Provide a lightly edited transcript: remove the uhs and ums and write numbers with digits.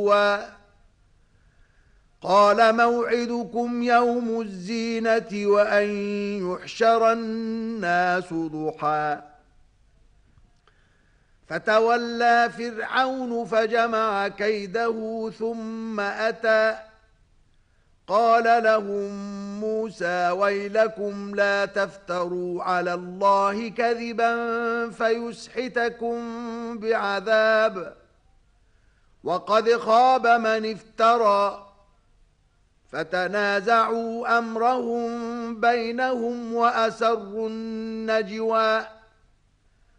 قال موعدكم يوم الزينة وأن يحشر الناس ضحى فتولى فرعون فجمع كيده ثم أتى قال لهم موسى ويلكم لا تفتروا على الله كذبا فيسحتكم بعذاب وقد خاب من افترى فتنازعوا أمرهم بينهم وأسروا النجوى